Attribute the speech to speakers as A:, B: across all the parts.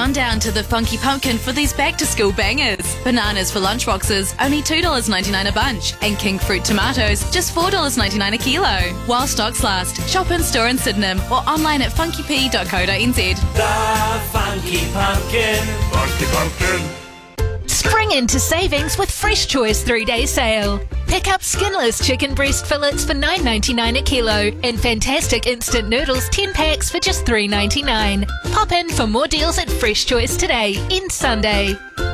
A: Run down to the Funky Pumpkin for these back-to-school bangers. Bananas for lunchboxes, only $2.99 a bunch. And king fruit tomatoes, just $4.99 a kilo. While stocks last, shop in store in Sydenham or online at funkyp.co.nz.
B: The Funky Pumpkin. Funky Pumpkin.
C: Spring into savings with Fresh Choice 3-day sale. Pick up skinless chicken breast fillets for $9.99 a kilo and fantastic instant noodles 10 packs for just $3.99. Pop in for more deals at Fresh Choice today, end Sunday.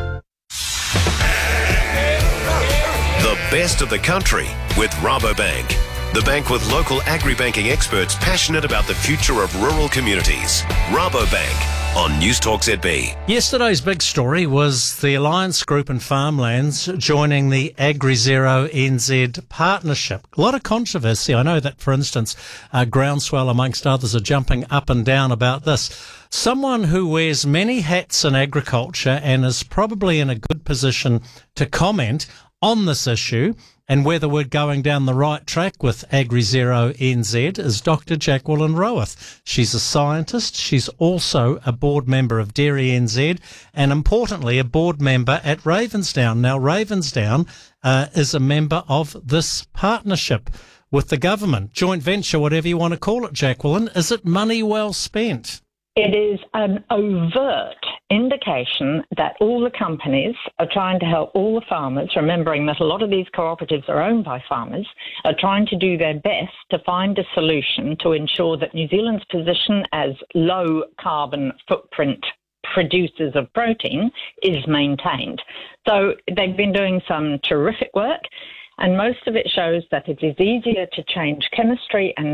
D: The best of the country with Rabobank. The bank with local agri-banking experts passionate about the future of rural communities. Rabobank on Newstalk ZB.
E: Yesterday's big story was the Alliance Group and Farmlands joining the AgriZero NZ partnership. A lot of controversy. I know that, for instance, Groundswell, amongst others, are jumping up and down about this. Someone who wears many hats in agriculture and is probably in a good position to comment on this issue and whether we're going down the right track with AgriZero NZ is Dr. Jacqueline Roworth. She's a scientist. She's also a board member of Dairy NZ and, importantly, a board member at Ravensdown. Now, Ravensdown is a member of this partnership with the government, joint venture, whatever you want to call it, Jacqueline. Is it money well spent?
F: It is an overt indication that all the companies are trying to help all the farmers, remembering that a lot of these cooperatives are owned by farmers, are trying to do their best to find a solution to ensure that New Zealand's position as low carbon footprint producers of protein is maintained. So they've been doing some terrific work, and most of it shows that it is easier to change chemistry and